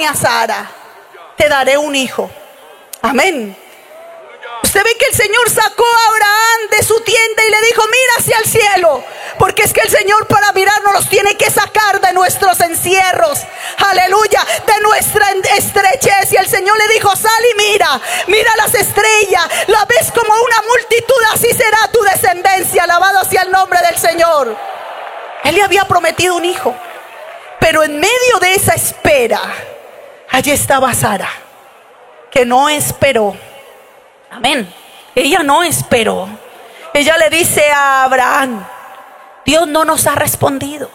a Sara, te daré un hijo. Amén. Usted ve que el Señor sacó a Abraham de su tienda y le dijo: mira hacia el cielo, porque es que el Señor para mirarnos nos tiene que sacar de nuestros encierros, aleluya, de nuestra estrechez. Y el Señor le dijo: sal y mira las estrellas, la ves como una multitud, así será tu descendencia. Alabado sea el nombre del Señor. Él le había prometido un hijo, pero en medio de esa espera, allí estaba Sara, que no esperó. Amén. Ella no esperó. Ella le dice a Abraham: Dios no nos ha respondido.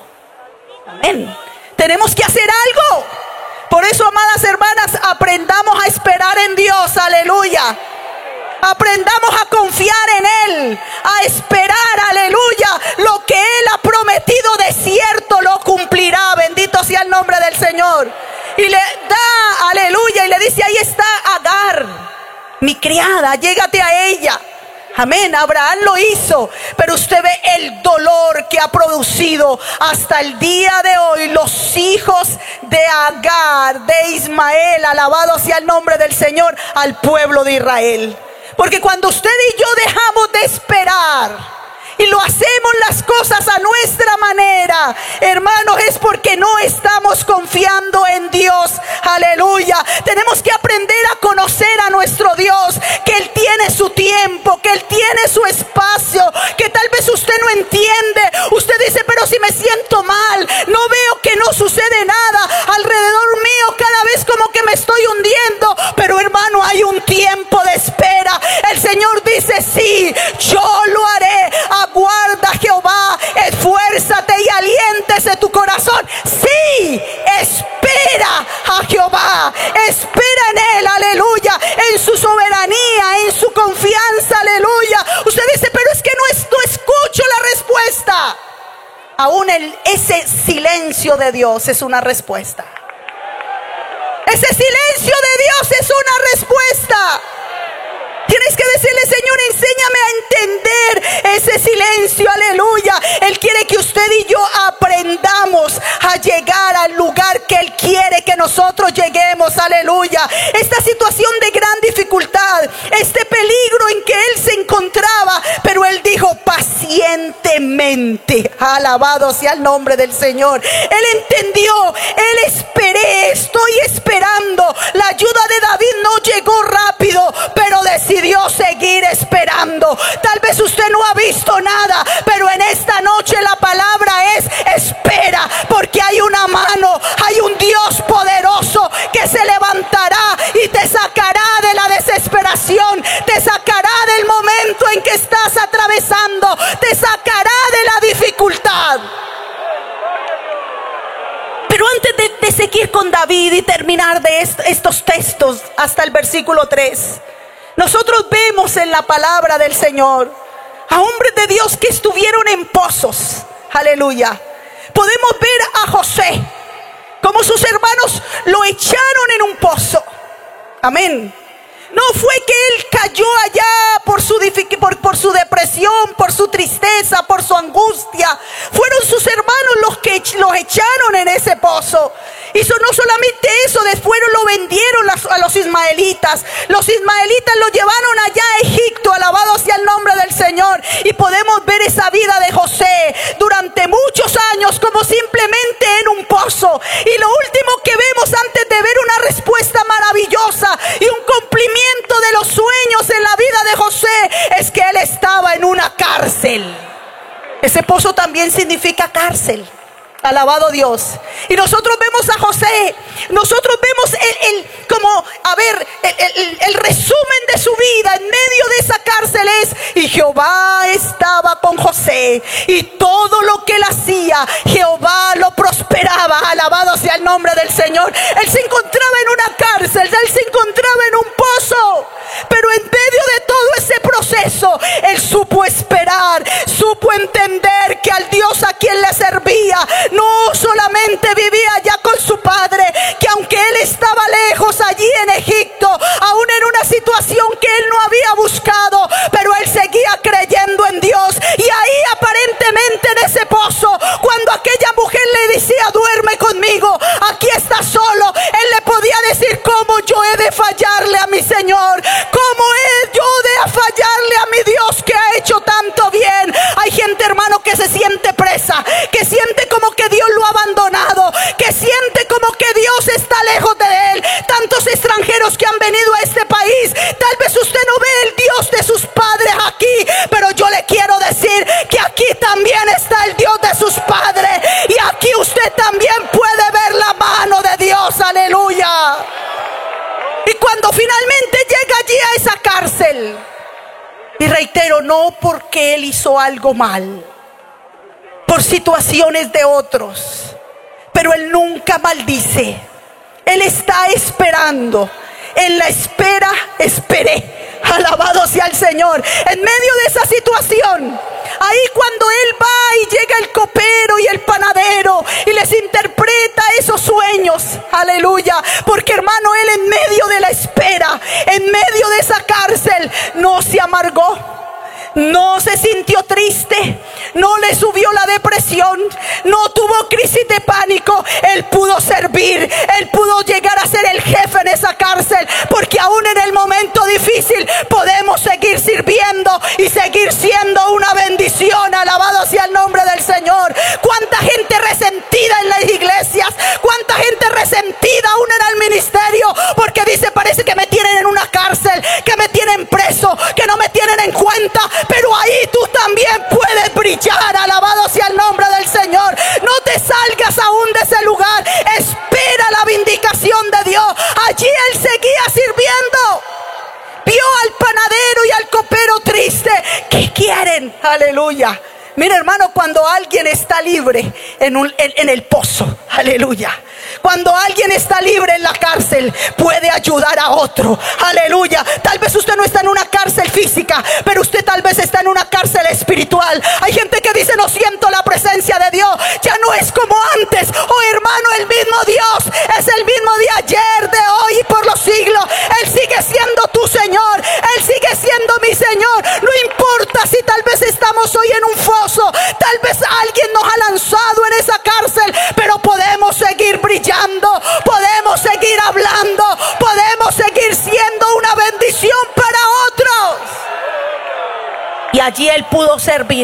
Amén. Tenemos que hacer algo. Por eso, amadas hermanas, aprendamos a esperar en Dios. Aleluya. Aprendamos a confiar en Él, a esperar, aleluya. Lo que Él ha prometido de cierto lo cumplirá. Bendito sea el nombre del Señor. Y le da, aleluya, y le dice: ahí está Agar, mi criada, llégate a ella. Amén. Abraham lo hizo, pero usted ve el dolor que ha producido hasta el día de hoy los hijos de Agar, de Ismael, alabado sea el nombre del Señor, al pueblo de Israel. Porque cuando usted y yo dejamos de esperar y lo hacemos las cosas a nuestra manera, hermanos, es porque no estamos confiando en Dios. Aleluya. Tenemos que aprender a conocer a nuestro Dios, que Él tiene su tiempo, que Él tiene su espacio, que tal vez usted no entiende. Usted dice: pero si me siento mal, no veo que no sucede nada alrededor mío, cada vez como que me estoy hundiendo. Pero hermano, hay un tiempo de espera. El Señor dice: sí, yo lo haré. Aguarda Jehová, esfuérzate y aliéntese tu corazón. Sí, espera a Jehová, espera en Él, aleluya, en su soberanía, en su confianza, aleluya. Usted dice: pero es que no escucho la respuesta. Aún ese silencio de Dios es una respuesta. Ese silencio de Dios es una respuesta. Tienes que decirle: Señor, enséñame a entender ese silencio, aleluya. Él quiere que usted y yo aprendamos a llegar al lugar que Él quiere que nosotros lleguemos, aleluya. Esta situación de gran dificultad, este peligro en que Él se encontraba, pero Él dijo: pacientemente, alabado sea el nombre del Señor. Él entendió, estoy esperando. La ayuda de David no llegó rápido, pero decidió seguir esperando. Tal vez usted no ha visto nada, pero en esta noche la palabra es: espera, porque hay una mano, hay un Dios poderoso que se levantará y te sacará de la desesperación, te sacará del momento en que estás atravesando, te sacará de la dificultad. Pero antes de seguir con David y terminar de estos textos hasta el versículo 3, nosotros vemos en la palabra del Señor a hombres de Dios que estuvieron en pozos. Aleluya. Podemos ver a José, como sus hermanos lo echaron en un pozo. Amén. No fue que él cayó allá por su depresión, por su tristeza, por su angustia. Fueron sus hermanos los que los echaron en ese pozo. Y no solamente eso, después lo vendieron a los ismaelitas. Los ismaelitas lo llevaron allá a Egipto, alabado sea el nombre del Señor. Y podemos ver esa vida de José durante muchos años como simplemente en un pozo. Y lo último que vemos antes de ver una respuesta maravillosa y un cumplimiento de los sueños en la vida de José, es que él estaba en una cárcel. Ese pozo también significa cárcel. Alabado Dios. Y nosotros vemos a José, nosotros vemos el resumen de su vida en medio de esa cárcel es: y Jehová estaba con José, y todo lo que él hacía, Jehová lo prosperaba. Alabado sea el nombre del Señor. Él se encontraba en una cárcel, él se encontraba en un pozo, pero en medio de todo ese proceso, él supo esperar, supo entender que al Dios a quien le servía no solamente vivía allá con su padre, que aunque él estaba lejos allí en Egipto, aún en una situación que él no había buscado, pero él seguía creyendo en Dios. Y ahí aparentemente en ese pozo, cuando aquella mujer le decía: duerme conmigo, aquí está solo, él le podía se siente presa, que siente como que Dios lo ha abandonado, que siente como que Dios está lejos de él. Tantos extranjeros que han venido a este país, tal vez usted no ve el Dios de sus padres aquí, pero yo le quiero decir que aquí también está el Dios de sus padres, y aquí usted también puede ver la mano de Dios. Aleluya. Y cuando finalmente llega allí a esa cárcel, y reitero, no porque él hizo algo mal, por situaciones de otros, pero él nunca maldice. Él está esperando. En la espera esperé. Alabado sea el Señor. En medio de esa situación, ahí cuando él va y llega el copero y el panadero y les interpreta esos sueños, aleluya, porque hermano, él en medio de la espera, en medio de esa cárcel, no se amargó, no se sintió triste, no le subió la depresión, no tuvo crisis de pánico. Él pudo servir, él pudo llegar a ser el jefe en esa cárcel, porque aún en el momento difícil podemos seguir sirviendo y seguir siendo una bendición. Alabado sea el nombre del Señor. Cuánta gente resentida en las iglesias, cuánta gente resentida aún en el ministerio, porque dice: parece que me tienen en una cárcel, que me tienen preso, que no me tienen en cuenta. Pero ahí tú también puedes brillar. Alabado sea el nombre del Señor. No te salgas aún de ese lugar. Espera la vindicación de Dios. Allí él seguía sirviendo. Vio al panadero y al copero triste. ¿Qué quieren? Aleluya. Mira, hermano, cuando alguien está libre en el pozo, aleluya, cuando alguien está libre en la cárcel, puede ayudar a otro, aleluya. Tal vez usted no está en una cárcel física, pero usted tal vez está en una cárcel espiritual. Hay gente que dice: no siento la presencia de Dios, ya no es como antes. Oh hermano, el mismo Dios es el mismo de ayer, de hoy y por los siglos. Él sigue siendo tu Señor, Él sigue siendo mi Señor. No importa si tal vez estamos hoy en un foso, tal vez alguien nos ha lanzado en esa cárcel, pero podemos seguir brillando, podemos seguir hablando, podemos seguir siendo una bendición para otros. Y allí él pudo servir.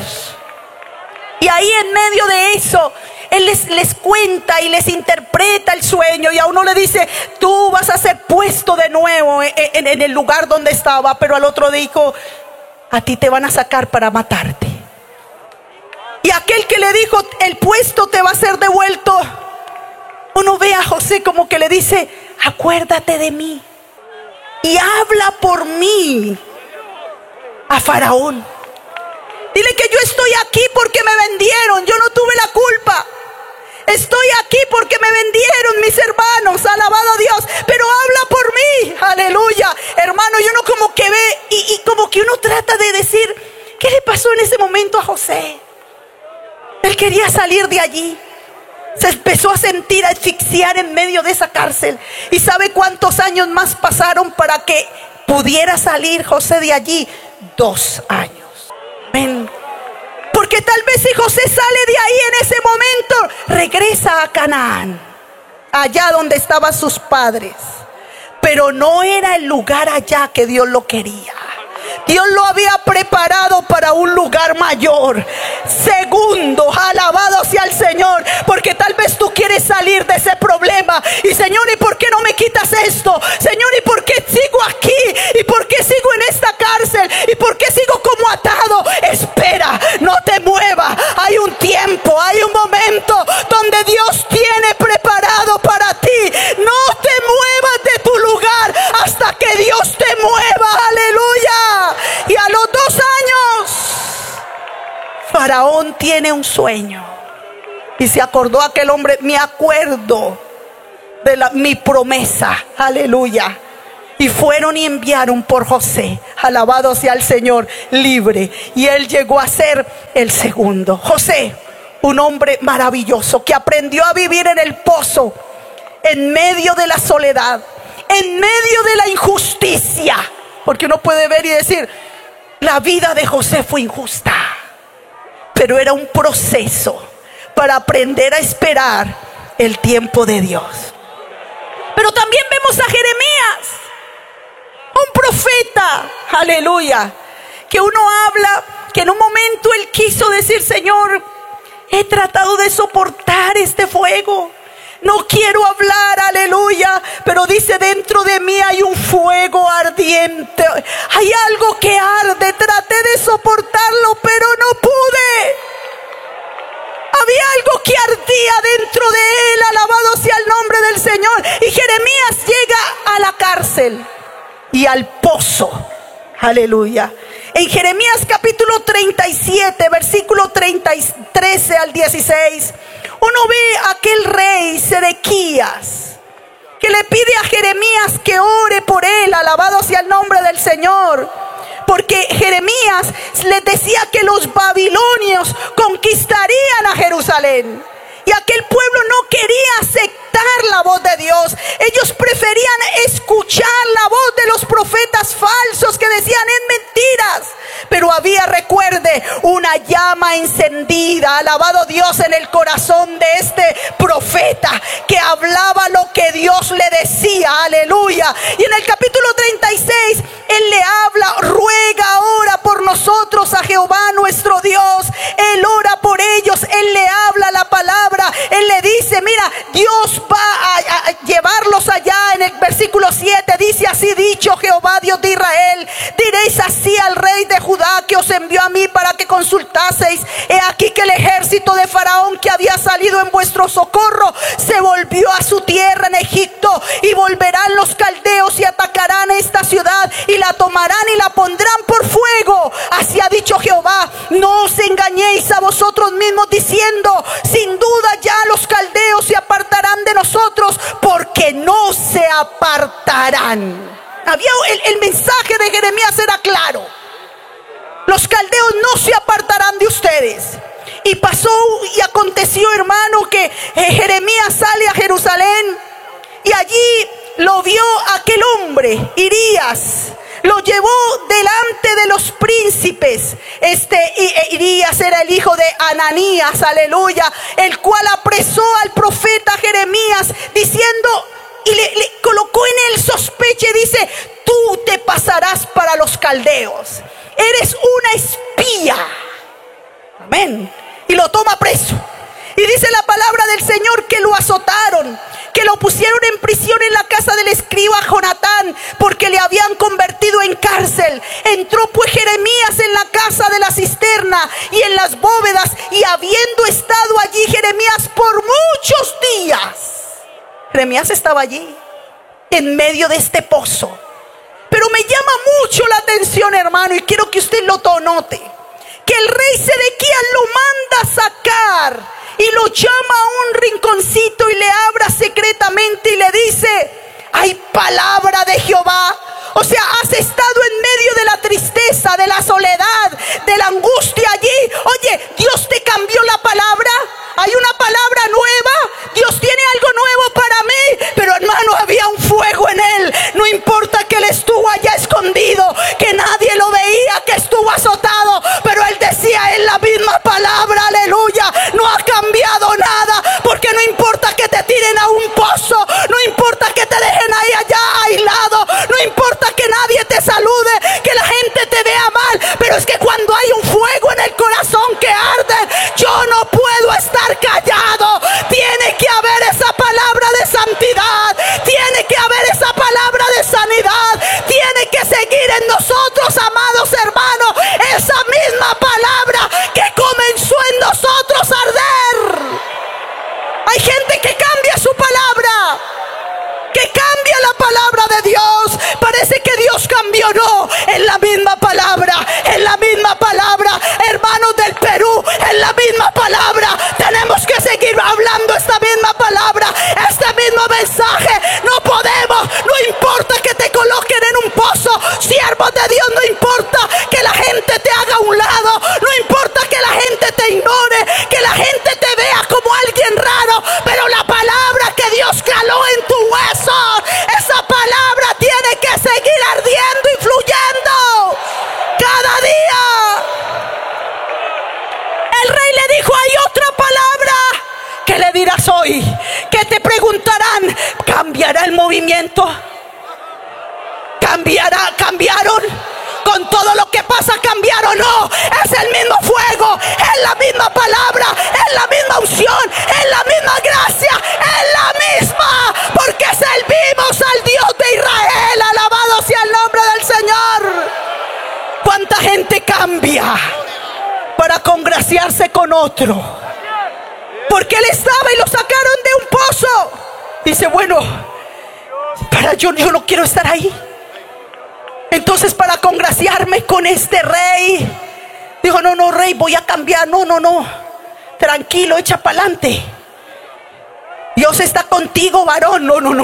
Y ahí en medio de eso, él les cuenta y les interpreta el sueño, y a uno le dice: tú vas a ser puesto de nuevo en el lugar donde estaba. Pero al otro dijo: a ti te van a sacar para matarte. Y aquel que le dijo: el puesto te va a ser devuelto, uno ve a José como que le dice: acuérdate de mí y habla por mí a Faraón. Dile que yo estoy aquí porque me vendieron, yo no tuve la culpa. Estoy aquí porque me vendieron mis hermanos, alabado Dios, pero habla por mí, aleluya. Hermano, y uno como que ve y como que uno trata de decir: ¿qué le pasó en ese momento a José? Él quería salir de allí. Se empezó a sentir asfixiar en medio de esa cárcel. ¿Y sabe cuántos años más pasaron para que pudiera salir José de allí? 2 años. Amén. Porque tal vez si José sale de ahí en ese momento, regresa a Canaán, allá donde estaban sus padres. Pero no era el lugar allá que Dios lo quería. Dios lo había preparado para un lugar mayor. Segundo, alabado sea el Señor, porque tal vez tú quieres salir de ese problema y: Señor, ¿y por qué no me quitas esto? Señor, ¿y por qué sigo aquí? ¿Y por qué sigo en esta cárcel? ¿Y por qué sigo como atado? Espera, no te muevas. Hay un tiempo, hay un momento donde Dios tiene preparado para ti. No te muevas de tu lugar hasta que Dios te mueva. Aleluya. Y a los 2 años, Faraón tiene un sueño y se acordó aquel hombre: me acuerdo de mi promesa, aleluya. Y fueron y enviaron por José, alabado sea el Señor, libre. Y él llegó a ser el segundo. José, un hombre maravilloso que aprendió a vivir en el pozo, en medio de la soledad, en medio de la injusticia. Porque uno puede ver y decir: la vida de José fue injusta, pero era un proceso para aprender a esperar el tiempo de Dios. Pero también vemos a Jeremías, un profeta, aleluya, que uno habla que en un momento él quiso decir: Señor, tratado de soportar este fuego. No quiero hablar, aleluya, pero dice, dentro de mí hay un fuego ardiente. Hay algo que arde. Traté de soportarlo, pero no pude. Había algo que ardía dentro de él. Alabado sea el nombre del Señor. Y Jeremías llega a la cárcel y al pozo. Aleluya. En Jeremías capítulo 37, versículo 13 al 16, uno ve a aquel rey Sedequías que le pide a Jeremías que ore por él. Alabado sea el nombre del Señor. Porque Jeremías les decía que los babilonios conquistarían a Jerusalén. Y aquel pueblo no quería aceptar la voz de Dios. Ellos preferían escuchar la voz de los profetas falsos que decían en mentiras. Pero había, recuerde, una llama encendida, alabado Dios, en el corazón de este profeta que hablaba lo que Dios le decía, aleluya. Y en el capítulo 36, él le habla, ruega ahora por nosotros a Jehová nuestro Dios. Él ora por ellos, él le habla la palabra. Él le dice, mira, Dios va a llevarlos allá. En el versículo 7 dice, así dicho Jehová Dios de Israel, diréis así al rey de Judá que os envió a mí para que consultaseis. He aquí que el ejército de Faraón que había salido en vuestro socorro se volvió a su tierra en Egipto, y volverán los caldeos y atacarán esta ciudad y la tomarán y la pondrán por fuego. Así ha dicho Jehová. No os engañéis a vosotros mismos diciendo, sin duda ya los caldeos se apartarán de nosotros, porque no se apartarán. El mensaje de Jeremías era claro: los caldeos no se apartarán de ustedes. Y pasó y aconteció, hermano, que Jeremías sale a Jerusalén, y allí lo vio aquel hombre, Irías. Lo llevó delante de los príncipes. Irías era el hijo de Ananías, aleluya, el cual apresó al profeta Jeremías diciendo, y le colocó en él sospecha, y dice, tú te pasarás para los caldeos, eres una espía. Amén. Y lo toma preso. Y dice la palabra del Señor que lo azotaron, que lo pusieron en prisión en la casa del escriba Jonatán, porque le habían convertido en cárcel. Entró pues Jeremías en la casa de la cisterna y en las bóvedas, y habiendo estado allí Jeremías por muchos días. Jeremías estaba allí, en medio de este pozo. Pero me llama mucho la atención, hermano, y quiero que usted lo note, que el rey Sedequías lo manda sacar y lo llama a un rinconcito y le habla secretamente y le dice, hay palabra de Jehová. O sea, has estado en medio de la tristeza, de la soledad, de la angustia allí. Oye, Dios te cambió la palabra. Hay una palabra nueva. Dios tiene algo nuevo para mí. Pero hermano, había un fuego en él. No importa que él estuvo allá escondido, que nadie lo veía, que estuvo azotado, pero él decía, es la misma palabra, aleluya. No ha cambiado nada, porque no importa que te tiren a un pozo, no importa que te dejen ahí allá aislado, no importa que nadie te salude, que la gente te vea mal, pero es que cuando hay un fuego en el corazón que arde, yo no puedo estar callado. Tiene que haber esa palabra de santidad, tiene que haber esa palabra de sanidad, tiene que seguir en nosotros, amados hermanos, esa misma palabra que comenzó en nosotros a arder. Hay gente que cambia su palabra, que cambia la palabra de Dios. Parece que Dios cambió. No, es la misma palabra, es la misma palabra. Hermanos del Perú, es la misma palabra. Tenemos que seguir hablando esta misma palabra, este mismo mensaje. No podemos, no importa que te coloquen en un pozo, siervos de Dios, no importa que la gente te haga a un lado, no importa que la gente te ignore, que la gente te vea como alguien raro, pero la palabra que Dios caló en tu hueso, esa palabra tiene que seguir ardiendo y fluyendo cada día. El rey le dijo, hay otra palabra. ¿Qué le dirás hoy? ¿Qué te preguntarán? ¿Cambiará el movimiento? ¿Cambiaron? Con todo lo que pasa, ¿cambiaron? No, es el mismo fuego, es la misma palabra, es la misma unción, es la misma gracia, es la misma, porque servimos al Dios de Israel. Alabado sea el nombre del Señor. ¿Cuánta gente cambia para congraciarse con otro? Porque él estaba y lo sacaron de un pozo. Dice, bueno, yo no quiero estar ahí. Entonces, para congraciarme con este rey, dijo, no, rey, voy a cambiar. No, tranquilo, echa para adelante. Dios está contigo, varón.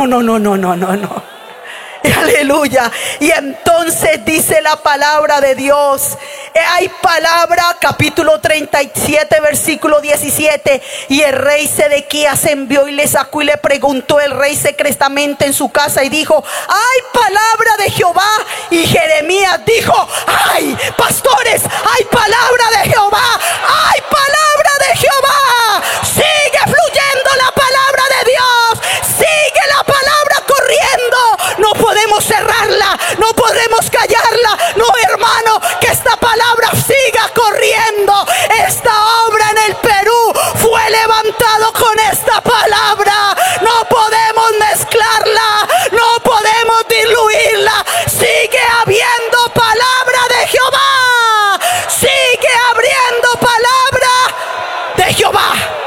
No. Aleluya. Y entonces dice la palabra de Dios. Hay palabra, capítulo 37, versículo 17. Y el rey Sedequías envió y le sacó y le preguntó el rey secretamente en su casa y dijo, hay palabra de Jehová. Y Jeremías dijo, ay, pastores, hay palabra de Jehová. Hay palabra de Jehová. Sigue fluyendo la palabra de Dios. Sigue la palabra corriendo. No podemos cerrarla, no podemos callarla. No, hermano, que esta palabra siga corriendo. Esta obra en el Perú fue levantado con esta palabra. No podemos mezclarla, no podemos diluirla. Sigue habiendo palabra de Jehová. Sigue abriendo palabra de Jehová.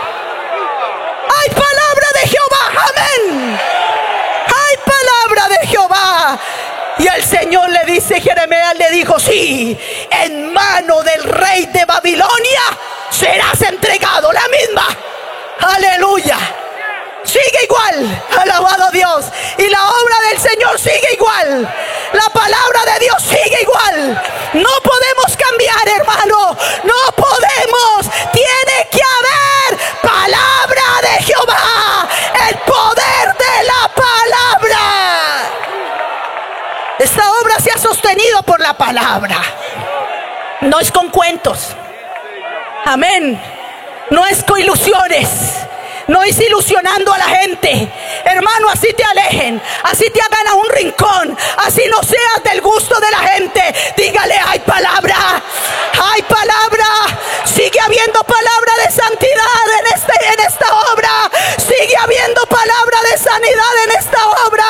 Hay palabra de Jehová, amén. Hay palabra de Jehová. Y el Señor le dice, Jeremías le dijo, sí, en mano del rey de Babilonia serás entregado, la misma. Aleluya. Sigue igual, alabado Dios. Y la obra del Señor sigue igual. La palabra de Dios sigue igual. No podemos cambiar, hermano. No podemos. Tiene que haber palabra de Jehová. El poder de la palabra. Esta obra se ha sostenido por la palabra. No es con cuentos. Amén. No es con ilusiones. No es ilusionando a la gente. Hermano, así te alejen, así te hagan a un rincón, así no seas del gusto de la gente. Dígale, hay palabra. Hay palabra. Sigue habiendo palabra de santidad en esta obra. Sigue habiendo palabra de sanidad en esta obra.